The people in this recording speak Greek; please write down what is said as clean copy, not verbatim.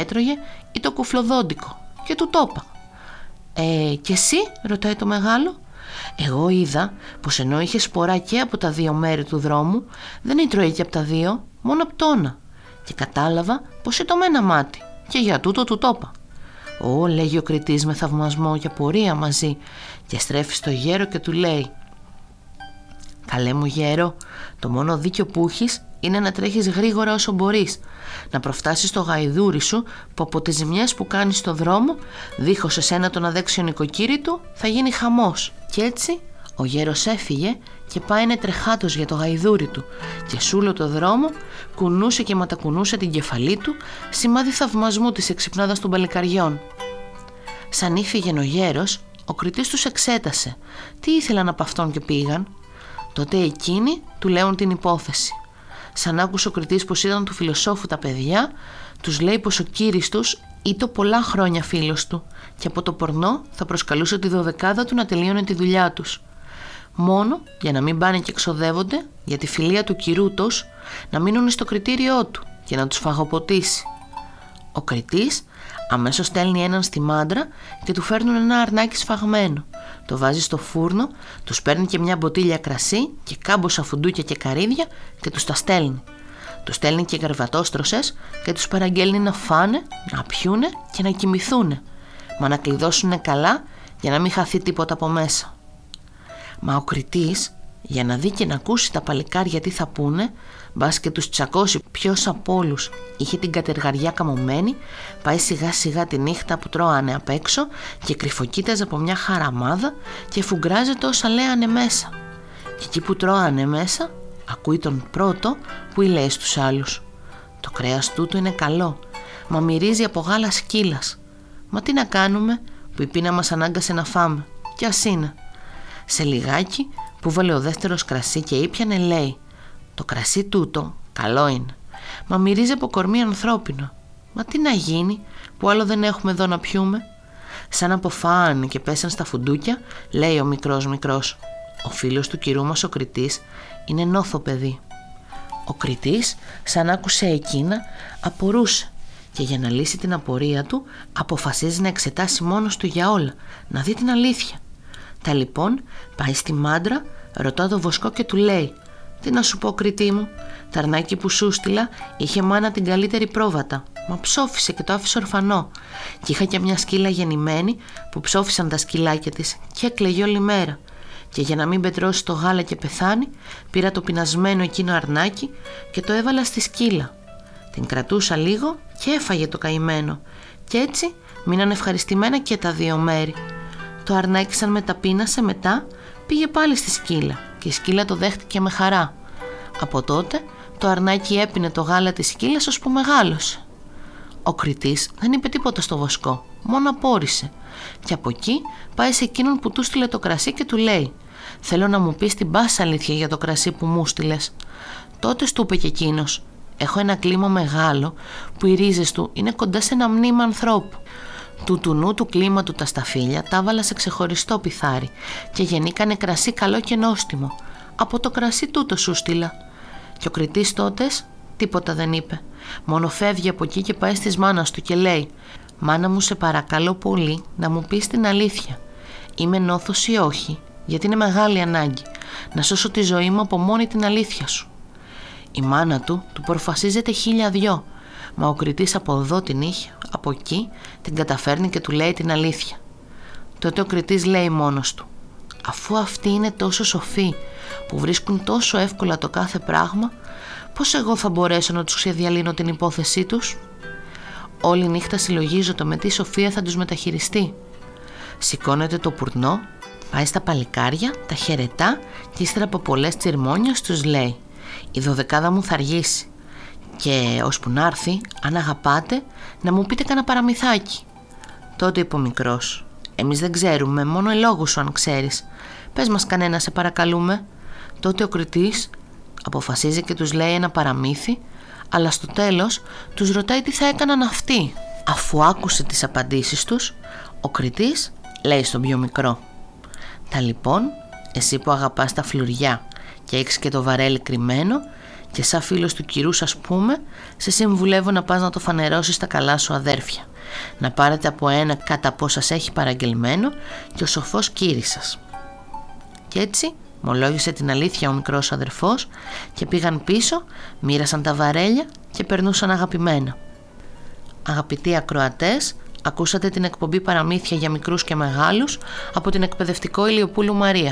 έτρωγε ή το κουφλοδόντικο και του το είπα. «Και εσύ?» ρωτάει το μεγάλο. Εγώ είδα πως ενώ είχε σπορά και από τα δύο μέρη του δρόμου, δεν ήτρωε και από τα δύο, μόνο από το ένα. Και κατάλαβα πως ήταν με ένα μάτι και για τούτο του το είπα. «Ω», λέγει ο κριτής με θαυμασμό και απορία μαζί, και στρέφει στο γέρο και του λέει: «Καλέ μου γέρο, το μόνο δίκιο που έχεις είναι να τρέχεις γρήγορα όσο μπορείς, να προφτάσεις το γαϊδούρι σου που από τις ζημιές που κάνεις στο δρόμο, δίχως εσένα τον αδέξιο νοικοκύρη του, θα γίνει χαμός». Κι έτσι ο γέρος έφυγε και πάει τρεχάτος για το γαϊδούρι του και σ' όλο το δρόμο κουνούσε και ματακουνούσε την κεφαλή του, σημάδι θαυμασμού της εξυπνάδας των παλικαριών. Σαν ήφυγεν ο γέρος, ο κριτής τους εξέτασε τι ήθελαν από αυτόν και πήγαν. Τότε εκείνοι του λέουν την υπόθεση. Σαν άκουσε ο κριτής πως ήταν του φιλοσόφου τα παιδιά, τους λέει πως ο κύρις τους ήταν πολλά χρόνια φίλος του και από το πορνό θα προσκαλούσε τη δωδεκάδα του να τελείωνε τη δουλειά τους. Μόνο για να μην πάνε και εξοδεύονται για τη φιλία του κυρούτος, να μείνουν στο κριτήριό του και να τους φαγοποτήσει. Ο κριτής αμέσως στέλνει έναν στη μάντρα και του φέρνουν ένα αρνάκι σφαγμένο. Το βάζει στο φούρνο, τους παίρνει και μια μποτήλια κρασί και κάμποσα φουντούκια και καρύδια και τους τα στέλνει. Τους στέλνει και γαρβατόστρωσες και τους παραγγέλνει να φάνε, να πιούνε και να κοιμηθούνε, μα να κλειδώσουνε καλά για να μην χαθεί τίποτα από μέσα. Μα ο κριτής, για να δει και να ακούσει τα παλικάρια τι θα πούνε, μπας και τους τσακώσει ποιος από όλους είχε την κατεργαριά καμωμένη, πάει σιγά σιγά τη νύχτα που τρώανε απ' έξω και κρυφοκοίταζε από μια χαραμάδα και φουγκράζεται όσα λέανε μέσα. Και εκεί που τρώανε μέσα, ακούει τον πρώτο που λέει στους άλλους: «Το κρέας τούτου είναι καλό, μα μυρίζει από γάλα σκύλας. Μα τι να κάνουμε που η πείνα μας ανάγκασε να φάμε, κι ας είναι». Σε λιγάκι που βάλε ο δεύτερος κρασί και ήπιανε, λέει: «Το κρασί τούτο καλό είναι, μα μυρίζει από κορμί ανθρώπινο. Μα τι να γίνει που άλλο δεν έχουμε εδώ να πιούμε». Σαν αποφάνε και πέσαν στα φουντούκια, λέει ο μικρός: «Ο φίλος του κυρού μας ο κριτής είναι νόθο παιδί». Ο κριτής, σαν άκουσε εκείνα, απορούσε και για να λύσει την απορία του αποφασίζει να εξετάσει μόνος του για όλα, να δει την αλήθεια. Τα λοιπόν πάει στη μάντρα, ρωτά το βοσκό και του λέει: «Τι να σου πω, κριτή μου, τα αρνάκι που σου στείλα είχε μάνα την καλύτερη πρόβατα, μα ψόφισε και το άφησε ορφανό. Και είχα και μια σκύλα γεννημένη που ψόφισαν τα σκυλάκια της και έκλαιγε όλη μέρα. Και για να μην πετρώσει το γάλα και πεθάνει, πήρα το πεινασμένο εκείνο αρνάκι και το έβαλα στη σκύλα. Την κρατούσα λίγο και έφαγε το καημένο. Και έτσι μείναν ευχαριστημένα και τα δύο μέρη. Το αρνάκι, σαν μεταπείνασε μετά, πήγε πάλι στη σκύλα και η σκύλα το δέχτηκε με χαρά. Από τότε το αρνάκι έπινε το γάλα της σκύλας ώσπου μεγάλωσε». Ο κριτής δεν είπε τίποτα στο βοσκό, μόνο απόρρισε. Και από εκεί πάει σε εκείνον που του στείλε το κρασί και του λέει: «Θέλω να μου πεις την πάσα αλήθεια για το κρασί που μου στείλες». Τότε του είπε και εκείνος: «Έχω ένα κλίμο μεγάλο που οι ρίζες του είναι κοντά σε ένα μνήμα ανθρώπου. Του τουνού του κλίμα του τα σταφύλια τα έβαλα σε ξεχωριστό πιθάρι και γεννήκανε κρασί καλό και νόστιμο. Από το κρασί τούτο σου στείλα». Και ο κριτής τότες τίποτα δεν είπε, μόνο φεύγει από εκεί και πάει στις μάνας του και λέει: «Μάνα μου, σε παρακαλώ πολύ να μου πεις την αλήθεια. Είμαι νόθος ή όχι, γιατί είναι μεγάλη ανάγκη να σώσω τη ζωή μου από μόνη την αλήθεια σου». Η μάνα του προφασίζεται 1002, μα ο κριτής από εδώ την είχε, από εκεί την καταφέρνει και του λέει την αλήθεια. Τότε ο κριτής λέει μόνος του: «Αφού αυτοί είναι τόσο σοφοί που βρίσκουν τόσο εύκολα το κάθε πράγμα, πώς εγώ θα μπορέσω να τους ξεδιαλύνω την υπόθεσή τους?» Όλη νύχτα συλλογίζονται με τι σοφία θα τους μεταχειριστεί. Σηκώνεται το πουρνό, πάει στα παλικάρια, τα χαιρετά και ύστερα από πολλές τσιρμόνιες τους λέει: «Η δωδεκάδα μου θα αργήσει και ώσπου να έρθει, αν αγαπάτε, να μου πείτε κανένα παραμυθάκι». Τότε είπε ο μικρός: «Εμείς δεν ξέρουμε, μόνο ελόγου σου αν ξέρεις. Πες μας κανένα, σε παρακαλούμε». Τότε ο κριτής αποφασίζει και τους λέει ένα παραμύθι, αλλά στο τέλος τους ρωτάει τι θα έκαναν αυτοί. Αφού άκουσε τις απαντήσεις τους, ο κριτής λέει στον πιο μικρό: «Τα λοιπόν, εσύ που αγαπάς τα φλουριά και έχεις και το βαρέλι κρυμμένο Και σαν φίλος του κυρού σας πούμε, σε συμβουλεύω να πας να το φανερώσεις στα καλά σου αδέρφια. Να πάρετε από ένα κατά πώς σας έχει παραγγελμένο και ο σοφός κύρις σας». Κι έτσι μολόγησε την αλήθεια ο μικρός αδερφός και πήγαν πίσω, μοίρασαν τα βαρέλια και περνούσαν αγαπημένα. Αγαπητοί ακροατές, ακούσατε την εκπομπή Παραμύθια για μικρούς και μεγάλους από την εκπαιδευτικό Ηλιοπούλου Μαρία.